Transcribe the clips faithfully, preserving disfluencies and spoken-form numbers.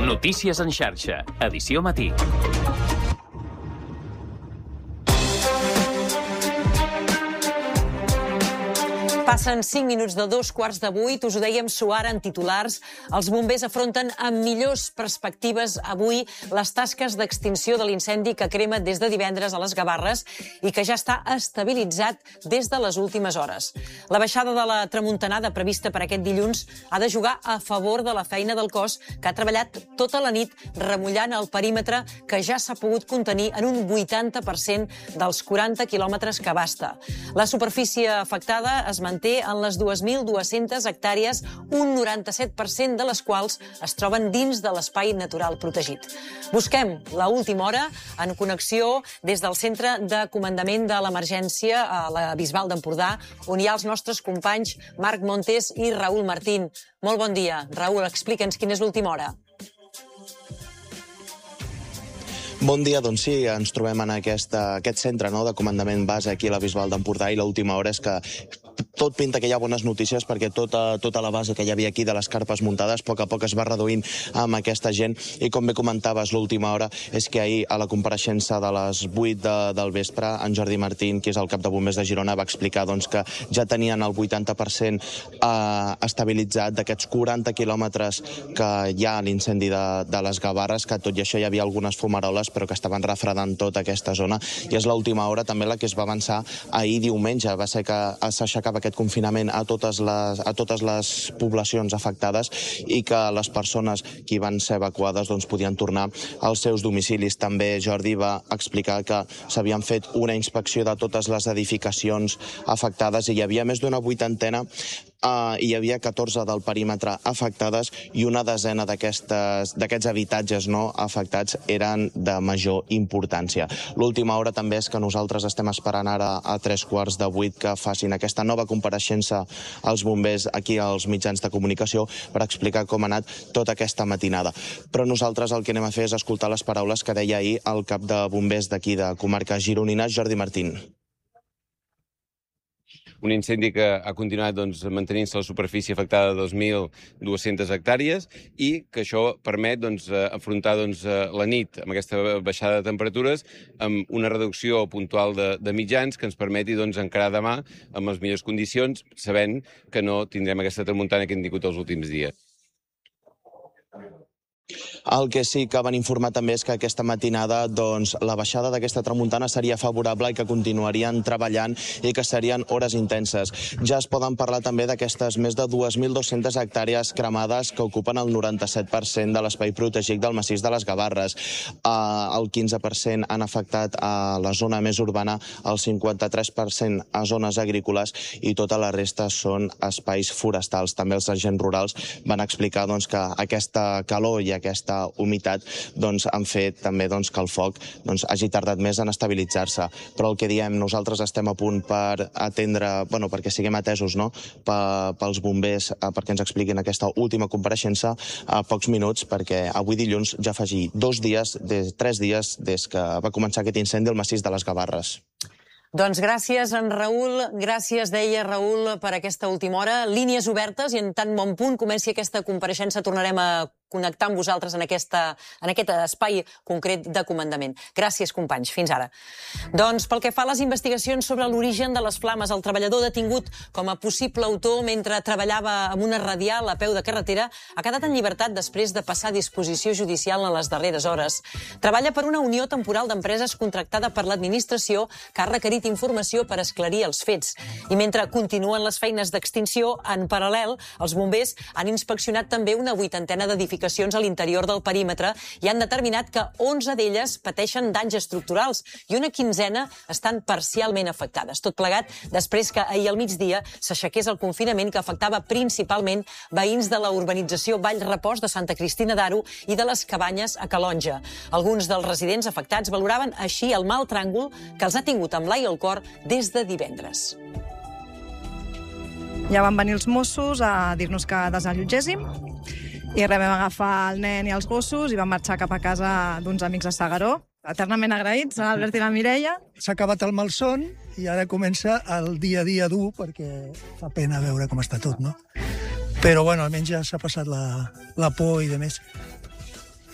Notícies en xarxa, edició matí. Passen cinc minuts de dos quarts de vuit, us ho dèiem suara en titulars. Els bombers afronten amb millors perspectives avui les tasques d'extinció de l'incendi que crema des de divendres a les Gavarres i que ja està estabilitzat des de les últimes hores. La baixada de la tramuntanada prevista per aquest dilluns ha de jugar a favor de la feina del cos, que ha treballat tota la nit remullant el perímetre que ja s'ha pogut contenir en un vuitanta per cent dels quaranta quilòmetres que abasta. La superfície afectada es manté en les dues mil dues-centes hectàrees, un noranta-set per cent de les quals es troben dins de l'espai natural protegit. Busquem l'última hora en connexió des del Centre de Comandament de l'Emergència a la Bisbal d'Empordà, on hi ha els nostres companys Marc Montes i Raül Martín. Molt bon dia. Raül, explica'ns quina és l'última hora. Bon dia, doncs sí, ens trobem en aquesta, aquest centre no, de comandament base aquí a la Bisbal d'Empordà i l'última hora és que tot pinta que hi ha bones notícies perquè tota, tota la base que hi havia aquí de les carpes muntades a poc a poc es va reduint amb aquesta gent i com bé comentaves l'última hora és que ahir a la compareixença de les vuit de, del vespre en Jordi Martín, que és el cap de bombers de Girona, va explicar doncs, que ja tenien el vuitanta per cent eh, estabilitzat d'aquests quaranta quilòmetres que hi ha a l'incendi de, de les Gavarres, que tot i això hi havia algunes fumaroles però que estaven refredant tota aquesta zona i és l'última hora també la que es va avançar ahir diumenge, va ser que s'aixecava aquest confinament a totes, les, a totes les poblacions afectades i que les persones que van ser evacuades doncs, podien tornar als seus domicilis. També Jordi va explicar que s'havien fet una inspecció de totes les edificacions afectades i hi havia més d'una vuitantena Uh, hi havia catorze del perímetre afectades i una desena d'aquests habitatges no afectats eren de major importància. L'última hora també és que nosaltres estem esperant ara a tres quarts de vuit que facin aquesta nova compareixença als bombers aquí als mitjans de comunicació per explicar com ha anat tota aquesta matinada. Però nosaltres el que anem a fer és escoltar les paraules que deia ahir el cap de bombers d'aquí de comarca gironina, Jordi Martín. Un incendi que ha continuat doncs, mantenint-se la superfície afectada de dos mil dues-centes hectàrees i que això permet doncs, afrontar doncs, la nit amb aquesta baixada de temperatures amb una reducció puntual de, de mitjans que ens permeti doncs, encarar demà amb les millors condicions, sabent que no tindrem aquesta tramuntana que hem tingut els últims dies. El que sí que van informar també és que aquesta matinada doncs, la baixada d'aquesta tramuntana seria favorable i que continuarien treballant i que serien hores intenses. Ja es poden parlar també d'aquestes més de dues mil dues-centes hectàrees cremades que ocupen el noranta-set per cent de l'espai protegit del massís de les Gavarres. Uh, el quinze per cent han afectat a la zona més urbana, el cinquanta-tres per cent a zones agrícoles i tota la resta són espais forestals. També els agents rurals van explicar doncs, que aquesta calor i aquesta humitat doncs, han fet també doncs, que el foc doncs, hagi tardat més en estabilitzar-se. Però el que diem, nosaltres estem a punt per atendre, bueno, perquè siguem atesos no? pels bombers perquè ens expliquin aquesta última compareixença a pocs minuts, perquè avui dilluns ja fa dos dies, des, tres dies des que va començar aquest incendi al massís de les Gavarres. Doncs gràcies, en Raül. Gràcies, deia Raül, per aquesta última hora. Línies obertes i en tant bon punt comenci aquesta compareixença tornarem a connectar amb vosaltres en, aquesta, en aquest espai concret de comandament. Gràcies, companys. Fins ara. Doncs pel que fa a les investigacions sobre l'origen de les flames, el treballador detingut com a possible autor mentre treballava amb una radial a peu de carretera ha quedat en llibertat després de passar a disposició judicial en les darreres hores. Treballa per una unió temporal d'empreses contractada per l'administració que ha requerit informació per esclarir els fets. I mentre continuen les feines d'extinció, en paral·lel, els bombers han inspeccionat també una vuitantena d'edificacions a l'interior del perímetre i han determinat que onze d'elles pateixen danys estructurals i una quinzena estan parcialment afectades. Tot plegat després que ahir al migdia s'aixequés el confinament que afectava principalment veïns de la urbanització Vall Repòs de Santa Cristina d'Aro i de les Cabanyes a Calonja. Alguns dels residents afectats valoraven així el mal tràngol que els ha tingut amb l'ai al cor des de divendres. Ja van venir els Mossos a dir-nos que desallotgéssim i res, vam agafar el nen i els gossos i vam marxar cap a casa d'uns amics a S'Agaró. Eternament agraïts, l'Albert i la Mireia. S'ha acabat el malson i ara comença el dia a dia dur perquè fa pena veure com està tot, no? Però, bueno, almenys ja s'ha passat la, la por i de més.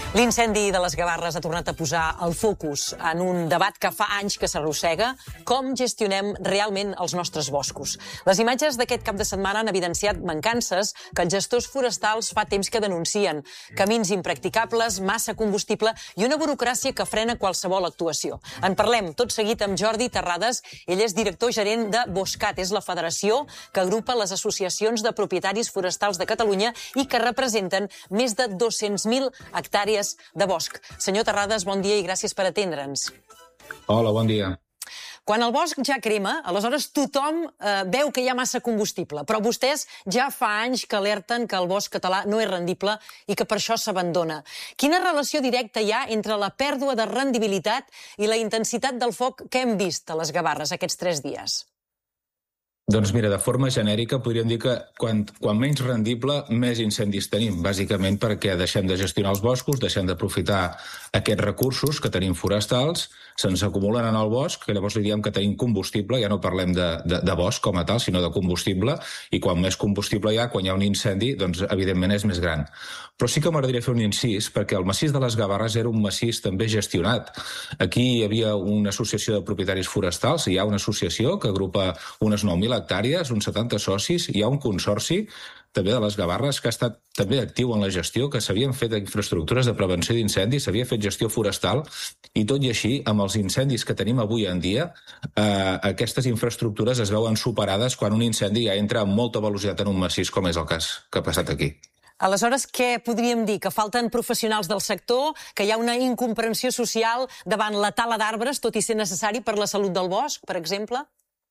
L'incendi de les Gavarres ha tornat a posar el focus en un debat que fa anys que s'arrossega: com gestionem realment els nostres boscos. Les imatges d'aquest cap de setmana han evidenciat mancances que els gestors forestals fa temps que denuncien. Camins impracticables, massa combustible i una burocràcia que frena qualsevol actuació. En parlem tot seguit amb Jordi Terrades. Ell és director gerent de Boscat. És la federació que agrupa les associacions de propietaris forestals de Catalunya i que representen més de dos-cents mil hectàrees de bosc. Senyor Terrades, bon dia i gràcies per atendre'ns. Hola, bon dia. Quan el bosc ja crema, aleshores tothom eh, veu que hi ha massa combustible, però vostès ja fa anys que alerten que el bosc català no és rendible i que per això s'abandona. Quina relació directa hi ha entre la pèrdua de rendibilitat i la intensitat del foc que hem vist a les Gavarres aquests tres dies? Doncs mira, de forma genèrica podríem dir que quan, quan menys rendible, més incendis tenim, bàsicament perquè deixem de gestionar els boscos, deixem d'aprofitar aquests recursos que tenim forestals, se'ns acumulen en el bosc, que llavors li diem que tenim combustible, ja no parlem de, de, de bosc com a tal, sinó de combustible, i quan més combustible hi ha, quan hi ha un incendi, doncs evidentment és més gran. Però sí que m'agradaria fer un incís, perquè el massís de les Gavarres era un massís també gestionat. Aquí hi havia una associació de propietaris forestals, hi ha una associació que agrupa unes nou mil hectàrees, uns setanta socis, hi ha un consorci també de les Gavarres que ha estat també actiu en la gestió, que s'havien fet infraestructures de prevenció d'incendis, s'havia fet gestió forestal, i tot i així, amb els incendis que tenim avui en dia, eh, aquestes infraestructures es veuen superades quan un incendi ja entra amb molta velocitat en un massís, com és el cas que ha passat aquí. Aleshores, què podríem dir? Que falten professionals del sector, que hi ha una incomprensió social davant la tala d'arbres, tot i ser necessari per la salut del bosc, per exemple?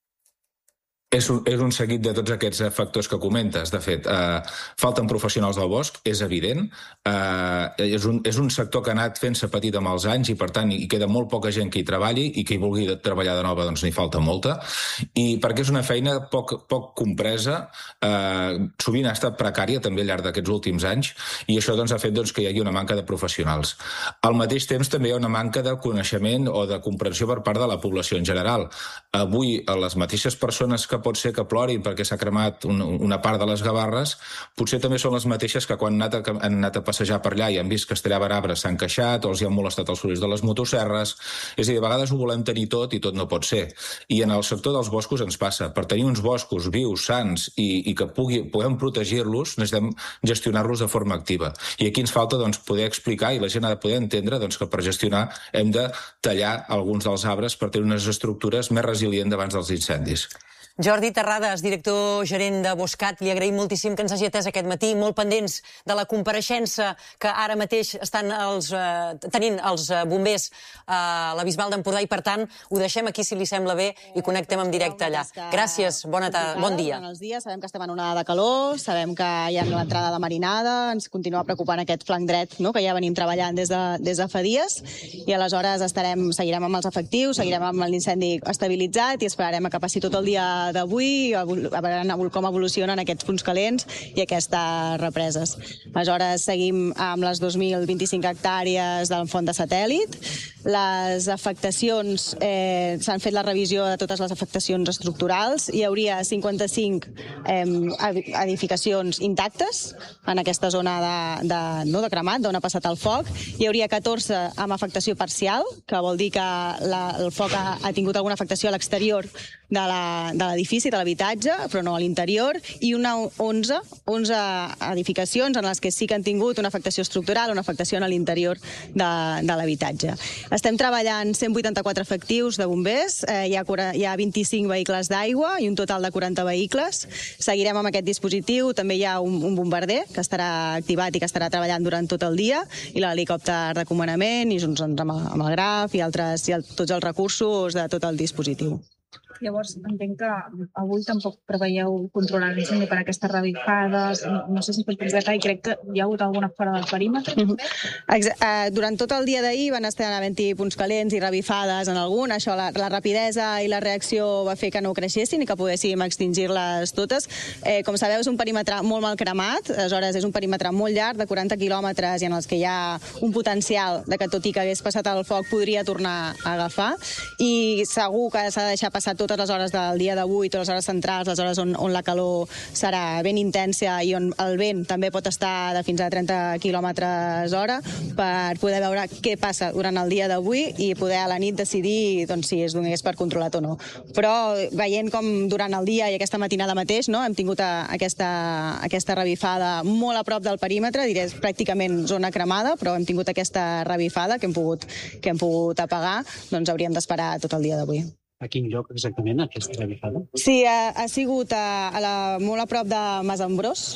És un, és un seguit de tots aquests factors que comentes. De fet, eh, falten professionals del bosc, és evident. Eh, és, un, és un sector que ha anat fent-se petit amb els anys i, per tant, hi queda molt poca gent que hi treballi i que hi vulgui treballar de nova, doncs n'hi falta molta. I perquè és una feina poc, poc compresa, eh, sovint ha estat precària també al llarg d'aquests últims anys, i això doncs, ha fet doncs, que hi hagi una manca de professionals. Al mateix temps també hi ha una manca de coneixement o de comprensió per part de la població en general. Avui, les mateixes persones que pot ser que plorin perquè s'ha cremat un, una part de les Gavarres, potser també són les mateixes que quan han anat a, han anat a passejar per allà i han vist que es tallaven arbres s'han queixat o els hi han molestat els sorolls de les motosserres. És a dir, a vegades ho volem tenir tot i tot no pot ser. I en el sector dels boscos ens passa. Per tenir uns boscos vius, sans i, i que pugui, puguem protegir-los, necessitem gestionar-los de forma activa. I aquí ens falta doncs, poder explicar i la gent ha de poder entendre doncs, que per gestionar hem de tallar alguns dels arbres per tenir unes estructures més resilients davant dels incendis. Jordi Terrades, director gerent de Boscat, li agraïm moltíssim que ens hagi atès aquest matí, molt pendents de la compareixença que ara mateix estan els, eh, tenint els bombers a la Bisbal d'Empordà i, per tant, ho deixem aquí, si li sembla bé, i connectem en directe allà. Gràcies, bona tarda, bon dia. Els dies, sabem que estem en una onada de calor, sabem que hi ha l'entrada de marinada, ens continua preocupant aquest flanc dret, no?, que ja venim treballant des de, des de fa dies, i aleshores estarem, seguirem amb els efectius, seguirem amb l'incendi estabilitzat i esperarem a que passi tot el dia d'avui, a veure com evolucionen aquests punts calents i aquestes represes. Aleshores, seguim amb les dos mil vint-i-cinc hectàrees del font de satèl·lit. Les afectacions, eh, s'han fet la revisió de totes les afectacions estructurals. Hi hauria cinquanta-cinc eh, edificacions intactes en aquesta zona de, de, no, de cremat, d'on ha passat el foc. Hi hauria catorze amb afectació parcial, que vol dir que la, el foc ha, ha tingut alguna afectació a l'exterior de l'edifici, de l'habitatge, però no a l'interior, i una onze, onze edificacions en les que sí que han tingut una afectació estructural, una afectació a l'interior de, de l'habitatge. Estem treballant cent vuitanta-quatre efectius de bombers, eh, hi, ha, hi ha vint-i-cinc vehicles d'aigua i un total de quaranta vehicles. Seguirem amb aquest dispositiu, també hi ha un, un bombarder que estarà activat i que estarà treballant durant tot el dia, i l'helicòpter de comandament, i junts amb, amb el graf i, altres, i el, tots els recursos de tot el dispositiu. Llavors, entenc que avui tampoc preveieu controlar l'incendi per aquestes revifades. No sé si pot concretar, i crec que hi ha hagut alguna fora del perímetre. Mm-hmm. Durant tot el dia d'ahir van estar havent-hi punts calents i revifades en algun. Això, la, la rapidesa i la reacció va fer que no creixessin i que poguéssim extingir-les totes. Eh, com sabeu, és un perímetre molt mal cremat. Aleshores, és un perímetre molt llarg, de quaranta quilòmetres, i en els que hi ha un potencial de que, tot i que hagués passat el foc, podria tornar a agafar. I segur que s'ha de deixar passar tot totes les hores del dia d'avui, totes les hores centrals, les hores on, on la calor serà ben intensa i on el vent també pot estar de fins a trenta quilòmetres hora, per poder veure què passa durant el dia d'avui i poder a la nit decidir doncs, si es donés per controlat o no. Però veient com durant el dia i aquesta matinada mateix no, hem tingut aquesta, aquesta revifada molt a prop del perímetre, diré pràcticament zona cremada, però hem tingut aquesta revifada que hem pogut, que hem pogut apagar, doncs hauríem d'esperar tot el dia d'avui. A quin lloc exactament, aquesta revifada? Sí, ha, ha sigut a, a la, molt a prop de Mas Ambrós,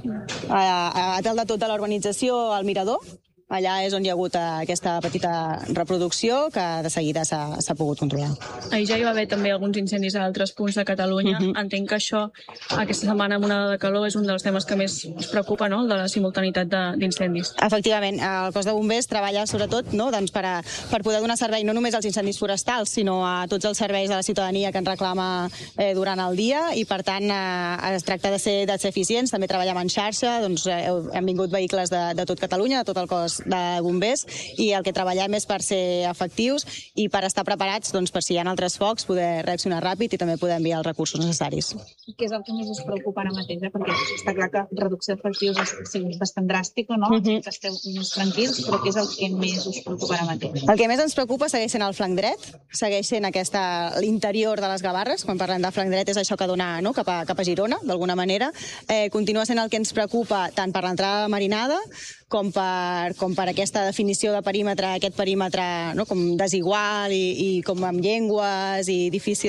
a, a, a dalt de tota la urbanització, al Mirador. Allà és on hi ha hagut aquesta petita reproducció que de seguida s'ha pogut controlar. Ahir ja hi va haver també alguns incendis a altres punts de Catalunya. Uh-huh. Entenc que això, aquesta setmana amb onada de calor, és un dels temes que més es preocupa, no?, el de la simultanitat d'incendis. Efectivament, el cos de bombers treballa sobretot no, doncs per, a, per poder donar servei no només als incendis forestals, sinó a tots els serveis de la ciutadania que ens reclama eh, durant el dia i, per tant, eh, es tracta de ser, de ser eficients. També treballem en xarxa, doncs, eh, han vingut vehicles de, de tot Catalunya, de tot el cos de bombers, i el que treballem és per ser efectius i per estar preparats doncs, per si hi ha altres focs, poder reaccionar ràpid i també poder enviar els recursos necessaris. Què és el que més us preocupa ara mateix? Eh? Perquè està clar que reducció d'efectius ha sigut bastant dràstica, no? Uh-huh. Que esteu més tranquils, però què és el que més us preocupa ara mateix? El que més ens preocupa segueix sent el flanc dret, segueix sent l'interior de les Gavarres. Quan parlem de flanc dret és això que dona no? cap, a, cap a Girona, d'alguna manera. Eh, continua sent el que ens preocupa tant per l'entrada de Marinada com per, com per aquesta definició de perímetre, aquest perímetre no, com desigual i, i com amb llengües i difícil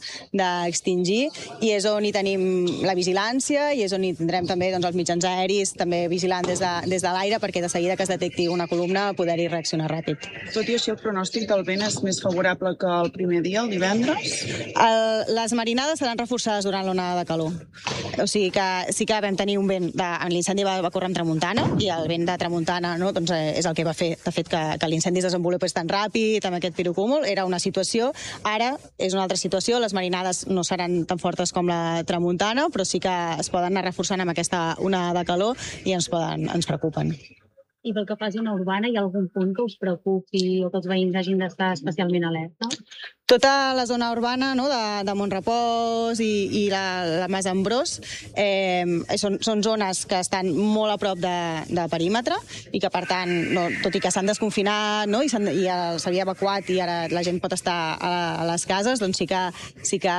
d'extingir, de, i és on hi tenim la vigilància i és on hi tindrem també doncs, els mitjans aeris també vigilant des de, des de l'aire perquè de seguida que es detecti una columna poder-hi reaccionar ràpid. Tot i així, el pronòstic del vent és més favorable que el primer dia, el divendres? El, les marinades seran reforçades durant l'onada de calor. O sigui que sí que vam tenir un vent, de, l'incendi va, va córrer amb tramuntana i el vent de tramuntana no, doncs, eh, és el que va fer, de fet, que, que l'incendi es desenvolupés tan ràpid amb aquest pirocúmul. Era una situació, ara és una altra situació, les marinades no seran tan fortes com la tramuntana, però sí que es poden anar reforçant amb aquesta onada de calor i ens, poden, ens preocupen. I pel que fa a zona urbana, hi ha algun punt que us preocupi o que els veïns hagin d'estar especialment alerta? Tota la zona urbana no, de, de Montrepòs i, i la, la Mas Ambrós eh, són, són zones que estan molt a prop de, de perímetre i que, per tant, no, tot i que s'han desconfinat no, i s'havia evacuat i ara la gent pot estar a, a les cases, doncs sí que, sí que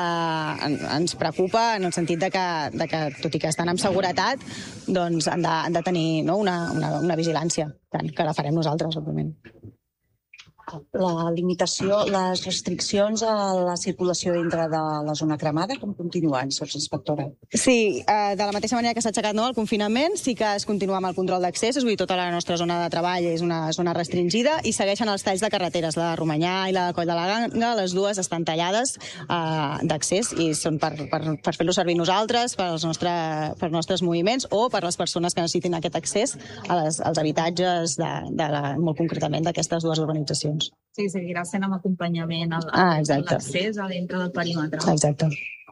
ens preocupa en el sentit de que, de que tot i que estan amb seguretat, doncs han de, han de tenir no, una, una, una vigilància, tant que la farem nosaltres, òbviament. La limitació, les restriccions a la circulació dintre de la zona cremada, com continuen, sotsinspectora? Sí, eh, de la mateixa manera que s'ha aixecat no, el confinament, sí que es continua amb el control d'accés, és a dir, tota la nostra zona de treball és una zona restringida i segueixen els talls de carreteres, la de Romanyà i la de Coll de la Ganga, les dues estan tallades eh, d'accés i són per, per, per fer-lo servir nosaltres, per als nostre, per nostres moviments o per les persones que necessitin aquest accés a les, als habitatges, de, de la, molt concretament, d'aquestes dues urbanitzacions. Sí, seguirà sent amb acompanyament a ah, l'accés a dintre del perímetre. Exacte.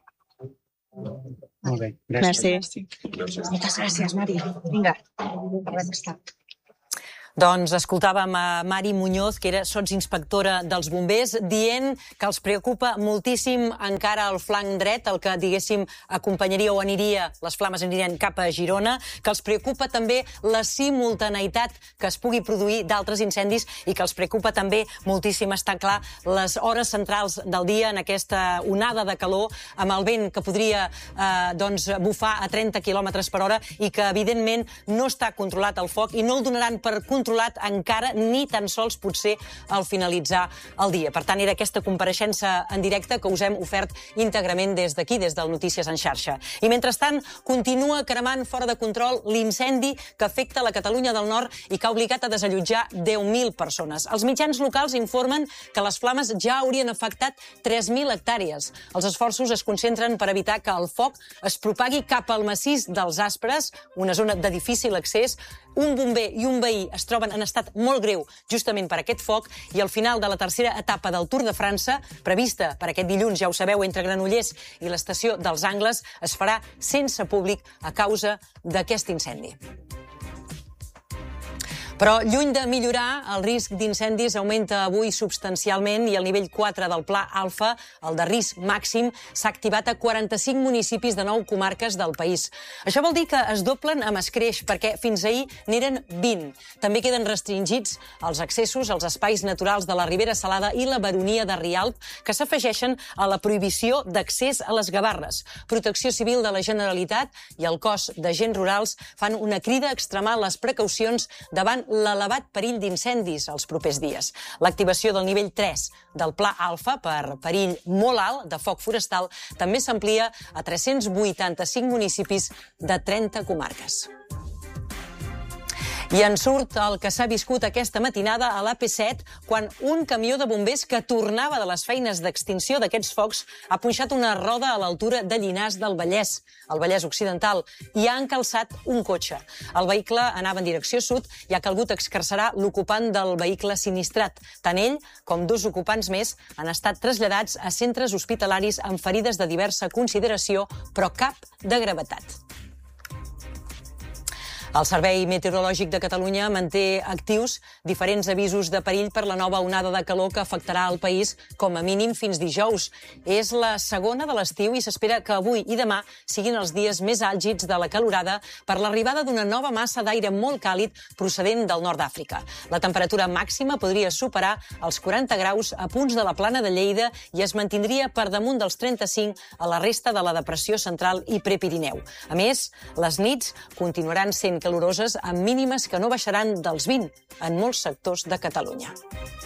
Molt bé, gràcies. Merci. Moltes gràcies, Mari. Vinga, parlem més tard. Doncs escoltàvem a Mari Muñoz, que era sotsinspectora dels bombers, dient que els preocupa moltíssim encara el flanc dret, el que, diguéssim, acompanyaria o aniria, les flames anirien cap a Girona, que els preocupa també la simultaneïtat que es pugui produir d'altres incendis i que els preocupa també moltíssim, està clar, les hores centrals del dia en aquesta onada de calor, amb el vent que podria eh, doncs, bufar a trenta quilòmetres per hora i que, evidentment, no està controlat el foc i no el donaran per controlat controlat encara, ni tan sols potser al finalitzar el dia. Per tant, era aquesta compareixença en directe que us hem ofert íntegrament des d'aquí, des del Notícies en xarxa. I mentrestant, continua cremant fora de control l'incendi que afecta la Catalunya del Nord i que ha obligat a desallotjar deu mil persones. Els mitjans locals informen que les flames ja haurien afectat tres mil hectàrees. Els esforços es concentren per evitar que el foc es propagui cap al massís dels Aspres, una zona de difícil accés. Un bomber i un veí es troben en estat molt greu justament per aquest foc i al final de la tercera etapa del Tour de França, prevista per aquest dilluns, ja ho sabeu, entre Granollers i l'estació dels Angles, es farà sense públic a causa d'aquest incendi. Però lluny de millorar, el risc d'incendis augmenta avui substancialment i el nivell quatre del Pla Alfa, el de risc màxim, s'ha activat a quaranta-cinc municipis de nou comarques del país. Això vol dir que es doblen amb escreix, perquè fins ahir n'eren vint. També queden restringits els accessos als espais naturals de la Ribera Salada i la Baronia de Rialp, que s'afegeixen a la prohibició d'accés a les Gavarres. Protecció Civil de la Generalitat i el cos d'agents rurals fan una crida a extremar les precaucions davant l'elevat perill d'incendis els propers dies. L'activació del nivell tres del Pla Alfa per perill molt alt de foc forestal també s'amplia a tres-cents vuitanta-cinc municipis de trenta comarques. I en surt el que s'ha viscut aquesta matinada a l'A P set quan un camió de bombers que tornava de les feines d'extinció d'aquests focs ha punxat una roda a l'altura de Llinars del Vallès, al Vallès Occidental, i ha encalçat un cotxe. El vehicle anava en direcció sud i ha calgut excarcerar l'ocupant del vehicle sinistrat. Tant ell com dos ocupants més han estat traslladats a centres hospitalaris amb ferides de diversa consideració, però cap de gravetat. El Servei Meteorològic de Catalunya manté actius diferents avisos de perill per la nova onada de calor que afectarà el país com a mínim fins dijous. És la segona de l'estiu i s'espera que avui i demà siguin els dies més àlgids de la calorada per l'arribada d'una nova massa d'aire molt càlid procedent del nord d'Àfrica. La temperatura màxima podria superar els quaranta graus a punts de la Plana de Lleida i es mantindria per damunt dels trenta-cinc a la resta de la depressió central i Prepirineu. A més, les nits continuaran sent caloroses amb mínimes que no baixaran dels vint en molts sectors de Catalunya.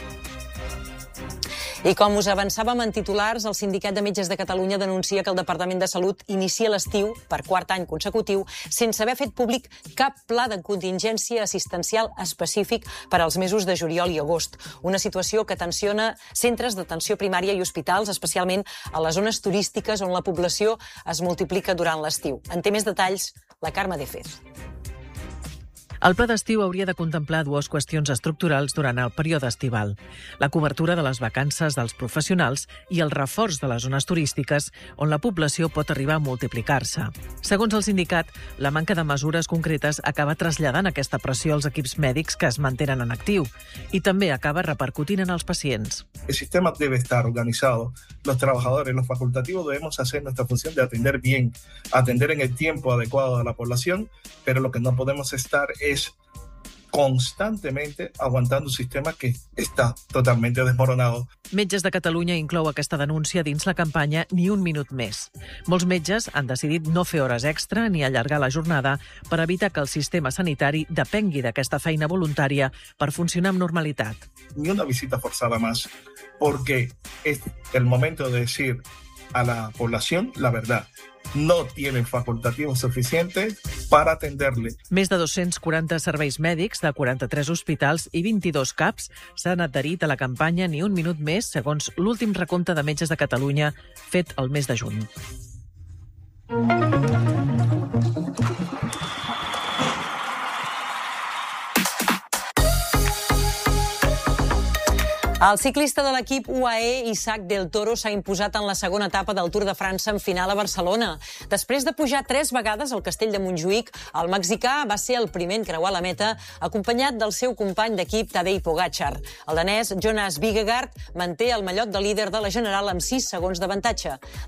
I com us avançàvem en titulars, el Sindicat de Metges de Catalunya denuncia que el Departament de Salut inicia l'estiu, per quart any consecutiu, sense haver fet públic cap pla de contingència assistencial específic per als mesos de juliol i agost. Una situació que tensiona centres d'atenció primària i hospitals, especialment a les zones turístiques on la població es multiplica durant l'estiu. En té més detalls la Carme de Fez. El pla d'estiu hauria de contemplar dues qüestions estructurals durant el període estival: la cobertura de les vacances dels professionals i el reforç de les zones turístiques, on la població pot arribar a multiplicar-se. Segons el sindicat, la manca de mesures concretes acaba traslladant aquesta pressió als equips mèdics que es mantenen en actiu i també acaba repercutint en els pacients. El sistema debe estar organizado. Los trabajadores, los facultativos, debemos hacer nuestra función de atender bien, atender en el tiempo adecuado a la población, pero lo que no podemos estar es constantemente aguantando un sistema que està totalmente desmoronado. Metges de Catalunya inclou aquesta denúncia dins la campanya Ni un minut més. Molts metges han decidit no fer hores extra ni allargar la jornada per evitar que el sistema sanitari depengui d'aquesta feina voluntària per funcionar amb normalitat. Ni una visita forzada más, porque es el momento de decir a la población la verdad. No tienen facultativos suficientes para atenderle. Més de dos-cents quaranta serveis mèdics de quaranta-tres hospitals i vint-i-dos C A Ps s'han adherit a la campanya Ni un minut més, segons l'últim recompte de metges de Catalunya fet el mes de juny. El ciclista de l'equip U A E, Isaac del Toro, s'ha imposat en la segona etapa del Tour de França en final a Barcelona. Després de pujar tres vegades al castell de Montjuïc, el mexicà va ser el primer en creuar la meta, acompanyat del seu company d'equip Tadej Pogačar. El danès Jonas Vingegaard manté el mallot de líder de la general amb sis segons d'avantatge.